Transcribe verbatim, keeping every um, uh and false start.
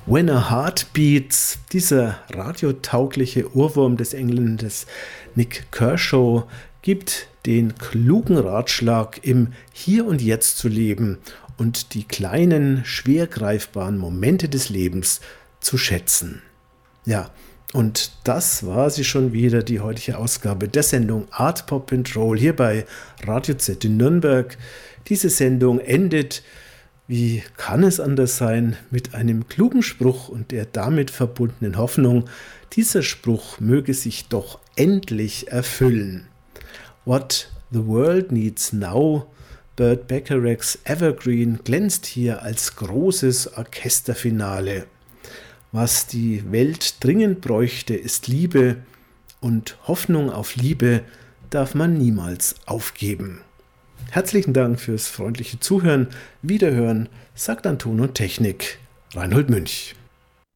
When a Heart Beats, dieser radiotaugliche Ohrwurm des Engländers Nik Kershaw, gibt den klugen Ratschlag, im Hier und Jetzt zu leben und die kleinen, schwer greifbaren Momente des Lebens zu schätzen. Ja, und das war sie schon wieder, die heutige Ausgabe der Sendung Art Pop and Roll hier bei Radio Z in Nürnberg. Diese Sendung endet, wie kann es anders sein, mit einem klugen Spruch und der damit verbundenen Hoffnung, dieser Spruch möge sich doch endlich erfüllen. What the world needs now, Burt Bacharachs Evergreen, glänzt hier als großes Orchesterfinale. Was die Welt dringend bräuchte, ist Liebe, und Hoffnung auf Liebe darf man niemals aufgeben. Herzlichen Dank fürs freundliche Zuhören. Wiederhören, sagt an Ton und Technik Reinhold Münch.